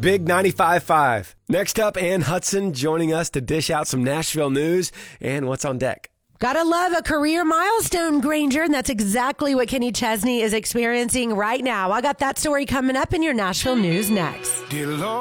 Big 95.5. Next up, Ann Hudson joining us to dish out some Nashville news and what's on deck. Gotta love a career milestone, Granger, and that's exactly what Kenny Chesney is experiencing right now. I got that story coming up in your Nashville news next. Dear Lord.